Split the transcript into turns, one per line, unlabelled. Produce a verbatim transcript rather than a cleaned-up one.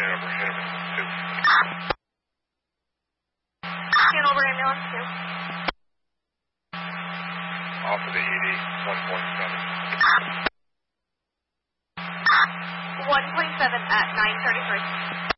over ambulance two.
Scan over ambulance two.
Off of the E D, one point seven.
one point seven at nine thirty-first.